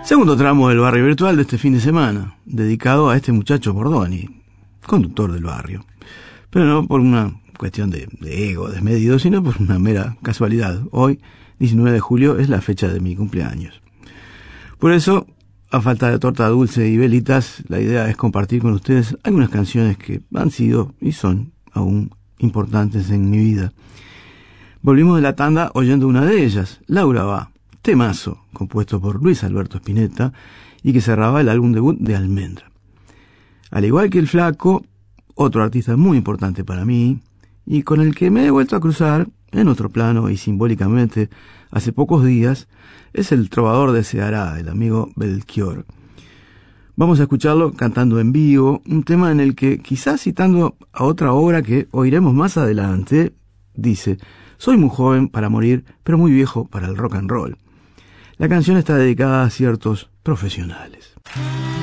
Segundo tramo del barrio virtual de este fin de semana, dedicado a este muchacho Bordoni, conductor del barrio. Pero no por una cuestión de ego desmedido, sino por una mera casualidad. Hoy, 19 de julio, es la fecha de mi cumpleaños. Por eso, a falta de torta dulce y velitas, la idea es compartir con ustedes algunas canciones que han sido y son aún importantes en mi vida. Volvimos de la tanda oyendo una de ellas, Laura va, temazo, compuesto por Luis Alberto Spinetta y que cerraba el álbum debut de Almendra. Al igual que el Flaco, otro artista muy importante para mí y con el que me he vuelto a cruzar en otro plano y simbólicamente hace pocos días, es el trovador de Ceará, el amigo Belchior. Vamos a escucharlo cantando en vivo, un tema en el que, quizás citando a otra obra que oiremos más adelante, dice: soy muy joven para morir, pero muy viejo para el rock and roll. La canción está dedicada a ciertos profesionales.